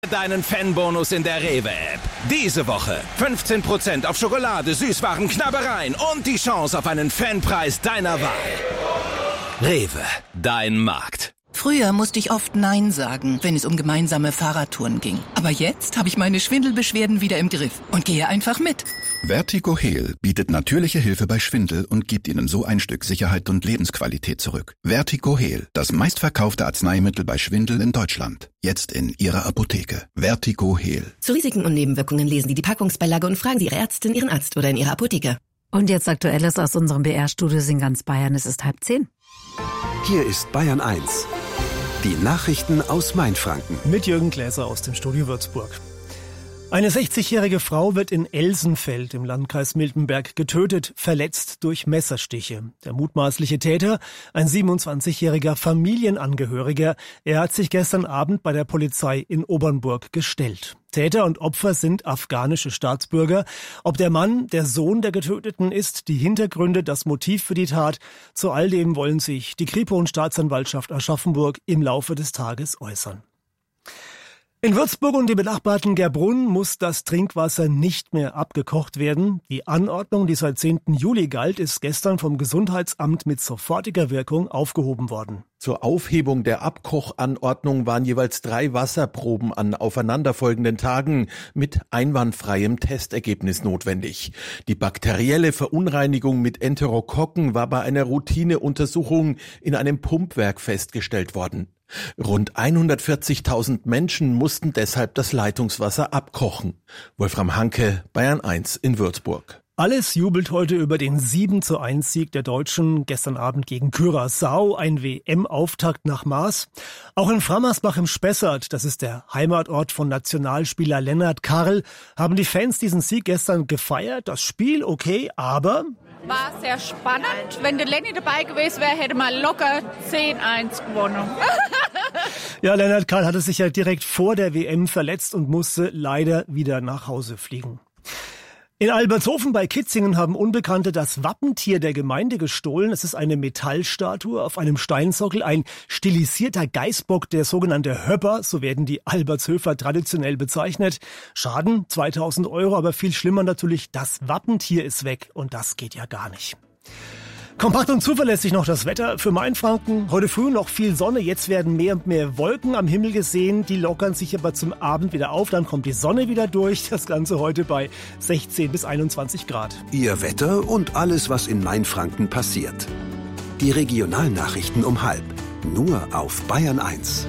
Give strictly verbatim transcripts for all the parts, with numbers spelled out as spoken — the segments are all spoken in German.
Deinen Fanbonus in der Rewe-App. Diese Woche fünfzehn Prozent auf Schokolade, Süßwaren, Knabbereien und die Chance auf einen Fanpreis deiner Wahl. Rewe, dein Markt. Früher musste ich oft Nein sagen, wenn es um gemeinsame Fahrradtouren ging. Aber jetzt habe ich meine Schwindelbeschwerden wieder im Griff und gehe einfach mit. Vertigo-Heal bietet natürliche Hilfe bei Schwindel und gibt Ihnen so ein Stück Sicherheit und Lebensqualität zurück. Vertigo-Heal, das meistverkaufte Arzneimittel bei Schwindel in Deutschland. Jetzt in Ihrer Apotheke. Vertigo-Heal. Zu Risiken und Nebenwirkungen lesen Sie die Packungsbeilage und fragen Sie Ihre Ärztin, Ihren Arzt oder in Ihrer Apotheke. Und jetzt Aktuelles aus unserem B R-Studio in ganz Bayern. Es ist halb zehn. Hier ist Bayern eins. Die Nachrichten aus Mainfranken. Mit Jürgen Gläser aus dem Studio Würzburg. Eine sechzigjährige Frau wird in Elsenfeld im Landkreis Miltenberg getötet, verletzt durch Messerstiche. Der mutmaßliche Täter, ein siebenundzwanzigjähriger Familienangehöriger, er hat sich gestern Abend bei der Polizei in Obernburg gestellt. Täter und Opfer sind afghanische Staatsbürger. Ob der Mann der Sohn der Getöteten ist, die Hintergründe, das Motiv für die Tat, zu all dem wollen sich die Kripo und Staatsanwaltschaft Aschaffenburg im Laufe des Tages äußern. In Würzburg und dem benachbarten Gerbrunn muss das Trinkwasser nicht mehr abgekocht werden. Die Anordnung, die seit zehnten Juli galt, ist gestern vom Gesundheitsamt mit sofortiger Wirkung aufgehoben worden. Zur Aufhebung der Abkochanordnung waren jeweils drei Wasserproben an aufeinanderfolgenden Tagen mit einwandfreiem Testergebnis notwendig. Die bakterielle Verunreinigung mit Enterokokken war bei einer Routineuntersuchung in einem Pumpwerk festgestellt worden. Rund hundertvierzigtausend Menschen mussten deshalb das Leitungswasser abkochen. Wolfram Hanke, Bayern eins in Würzburg. Alles jubelt heute über den sieben zu eins Sieg der Deutschen gestern Abend gegen Curaçao, ein W M-Auftakt nach Maß. Auch in Frammersbach im Spessart, das ist der Heimatort von Nationalspieler Lennart Karl, haben die Fans diesen Sieg gestern gefeiert. Das Spiel okay, aber... War sehr spannend. Wenn der Lenny dabei gewesen wäre, hätte man locker zehn eins gewonnen. Ja, Lennart Karl hatte sich ja direkt vor der W M verletzt und musste leider wieder nach Hause fliegen. In Albertshofen bei Kitzingen haben Unbekannte das Wappentier der Gemeinde gestohlen. Es ist eine Metallstatue auf einem Steinsockel, ein stilisierter Geißbock, der sogenannte Höpper, so werden die Albertshöfer traditionell bezeichnet. Schaden zweitausend Euro, aber viel schlimmer natürlich, das Wappentier ist weg und das geht ja gar nicht. Kompakt und zuverlässig noch das Wetter für Mainfranken. Heute früh noch viel Sonne, jetzt werden mehr und mehr Wolken am Himmel gesehen. Die lockern sich aber zum Abend wieder auf, dann kommt die Sonne wieder durch. Das Ganze heute bei sechzehn bis einundzwanzig Grad. Ihr Wetter und alles, was in Mainfranken passiert. Die Regionalnachrichten um halb. Nur auf Bayern eins.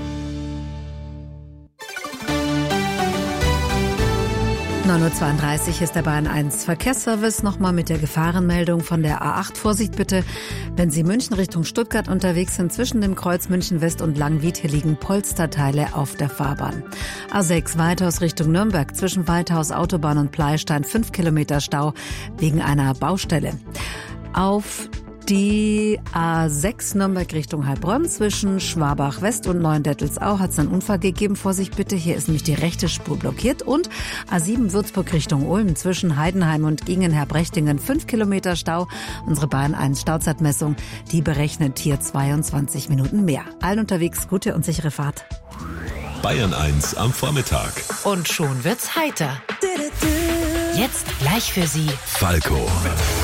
neun Uhr zweiunddreißig ist der Bayern eins Verkehrsservice. Nochmal mit der Gefahrenmeldung von der A acht. Vorsicht bitte, wenn Sie München Richtung Stuttgart unterwegs sind, zwischen dem Kreuz München West und Langwied. Hier liegen Polsterteile auf der Fahrbahn. A sechs Weithaus Richtung Nürnberg, zwischen Weithaus Autobahn und Pleistein, fünf Kilometer Stau wegen einer Baustelle. Auf die A sechs Nürnberg Richtung Heilbronn zwischen Schwabach West und Neuendettelsau hat es einen Unfall gegeben. Vorsicht bitte, hier ist nämlich die rechte Spur blockiert. Und A sieben Würzburg Richtung Ulm zwischen Heidenheim und Gingen-Herbrechtingen, fünf Kilometer Stau. Unsere Bayern eins Stauzeitmessung, die berechnet hier zweiundzwanzig Minuten mehr. Allen unterwegs gute und sichere Fahrt. Bayern eins am Vormittag. Und schon wird's heiter. Jetzt gleich für Sie Falco.